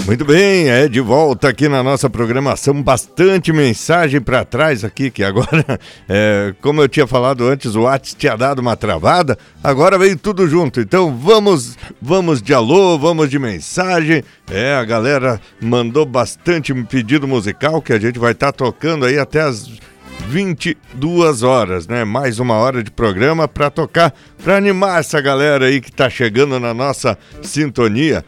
Muito bem, de volta aqui na nossa programação, bastante mensagem para trás aqui, que agora, como eu tinha falado antes, o WhatsApp tinha dado uma travada, agora veio tudo junto, então vamos de alô, vamos de mensagem, a galera mandou bastante pedido musical que a gente vai estar tocando aí até as 22 horas, né? Mais uma hora de programa para tocar, para animar essa galera aí que tá chegando na nossa sintonia.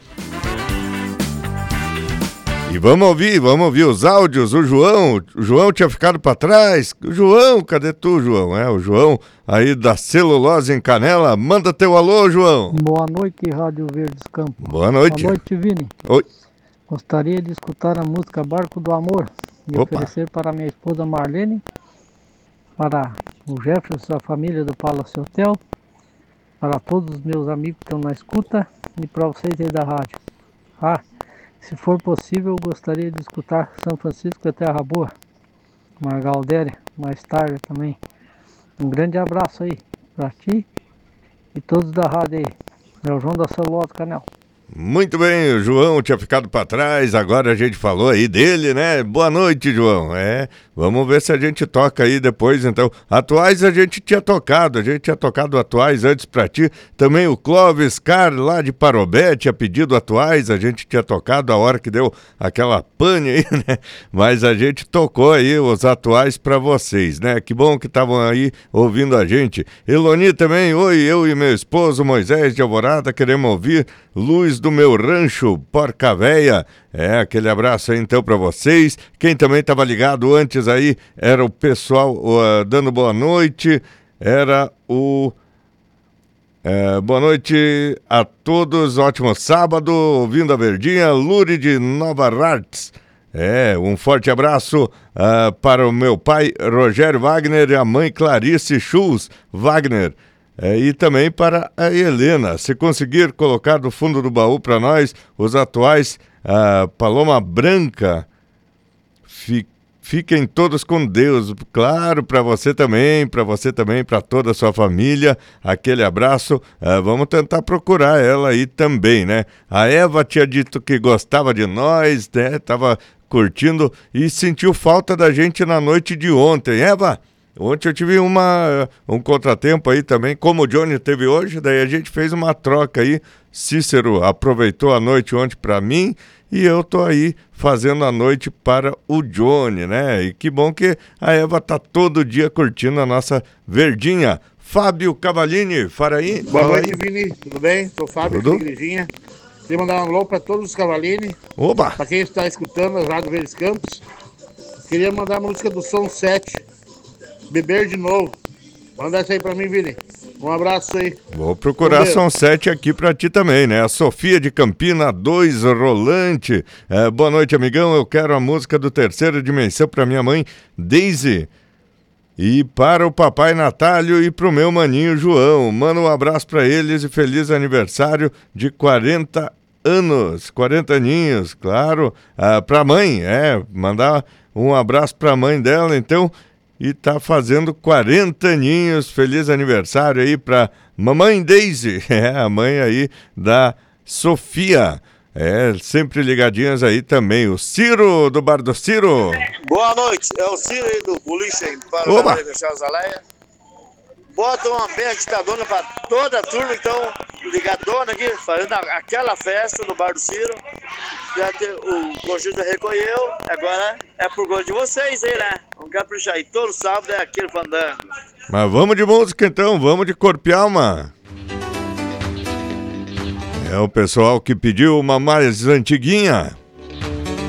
E vamos ouvir os áudios. O João tinha ficado para trás. João, cadê tu, João? O João aí da Celulose em Canela. Manda teu alô, João. Boa noite, Rádio Verdes Campos. Boa noite. Boa noite, Vini. Oi. Gostaria de escutar a música Barco do Amor e oferecer para minha esposa Marlene, para o Jefferson, a família do Palace Hotel, para todos os meus amigos que estão na escuta e para vocês aí da rádio. Se for possível, eu gostaria de escutar São Francisco é Terra Boa, Margaldéria, mais tarde também. Um grande abraço aí para ti e todos da rádio aí. É o João da Celulose Canela. Muito bem, o João tinha ficado para trás, agora a gente falou aí dele, né? Boa noite, João. Vamos ver se a gente toca aí depois, então. Atuais a gente tinha tocado Atuais antes para ti. Também o Clóvis Car, lá de Parobé, tinha pedido Atuais, a gente tinha tocado a hora que deu aquela pane aí, né? Mas a gente tocou aí os Atuais para vocês, né? Que bom que estavam aí ouvindo a gente. Eloni também, oi, eu e meu esposo Moisés de Alvorada queremos ouvir Luz do Meu Rancho, Porca Véia. Aquele abraço aí então para vocês. Quem também estava ligado antes aí era o pessoal dando boa noite. Boa noite a todos, ótimo sábado, ouvindo a Verdinha, Luri de Nova Artes. Um forte abraço para o meu pai Rogério Wagner e a mãe Clarice Schulz Wagner. E também para a Helena, se conseguir colocar do fundo do baú para nós os Atuais, Paloma Branca, fiquem todos com Deus, claro, para você também, para toda a sua família, aquele abraço, vamos tentar procurar ela aí também, né? A Eva tinha dito que gostava de nós, né? Tava curtindo e sentiu falta da gente na noite de ontem, Eva? Ontem eu tive um contratempo aí também, como o Johnny teve hoje, daí a gente fez uma troca aí. Cícero aproveitou a noite ontem para mim e eu tô aí fazendo a noite para o Johnny, né? E que bom que a Eva tá todo dia curtindo a nossa Verdinha. Fábio Cavalini, Faraí. Boa noite, Vini, tudo bem? Sou Fábio, aqui de Igrejinha. Queria mandar um alô para todos os Cavalini. Oba! Para quem está escutando a Rádio Verdes Campos. Queria mandar a música do Som 7. Beber de novo. Manda essa aí pra mim, Vini. Um abraço aí. Vou procurar São 7 aqui pra ti também, né? A Sofia de Campina 2 Rolante. Boa noite, amigão. Eu quero a música do Terceira Dimensão pra minha mãe, Daisy. E para o papai Natálio e pro meu maninho João. Manda um abraço pra eles e feliz aniversário de 40 anos. 40 aninhos, claro. Pra mãe, mandar um abraço pra mãe dela, então. E tá fazendo 40 aninhos, feliz aniversário aí pra mamãe Daisy, a mãe aí da Sofia, sempre ligadinhas aí também, o Ciro, do Bar do Ciro. Boa noite, é o Ciro aí do Boliche aí, para o Azaleia. Bota uma bem agitadona para toda a turma, então, ligadona aqui, fazendo aquela festa no Bar do Ciro. O Conjunto recolheu, agora é por gosto de vocês aí, né? Vamos caprichar aí, todo sábado é aquele fandango. Mas vamos de música então, vamos de Corpo e Alma. É o pessoal que pediu uma mais antiguinha.